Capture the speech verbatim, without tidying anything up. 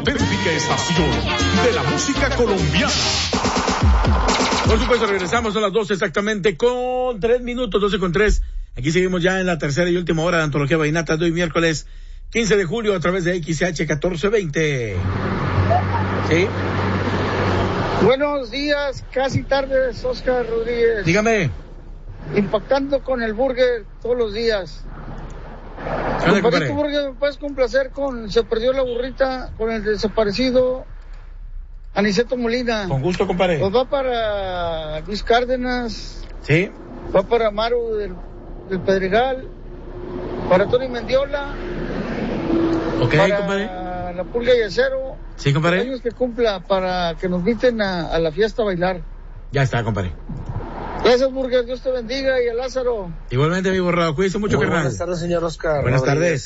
auténtica estación de la música colombiana. Por supuesto, regresamos a las doce exactamente con tres minutos, doce con tres. Aquí seguimos ya en la tercera y última hora de Antología Vallenata de hoy miércoles quince de julio a través de X H catorce veinte. ¿Sí? Buenos días, casi tardes, Oscar Rodríguez. Dígame. Impactando con el burger todos los días. Compadrito Burger, ¿me puedes complacer con Se perdió la burrita con el desaparecido Aniceto Molina? Con gusto, compadre. Pues va para Luis Cárdenas. Sí. Va para Maru del, del Pedregal. Para Tony Mendiola. Ok, para compadre. La Pulga y Acero. Sí, compadre. Años que cumpla para que nos inviten a, a la fiesta a bailar. Ya está, compadre. Gracias, Burger. Dios te bendiga y a Lázaro. Igualmente, mi borrado. Cuídense mucho, carnal. Buenas tardes, señor Oscar. Buenas Rodríguez. tardes.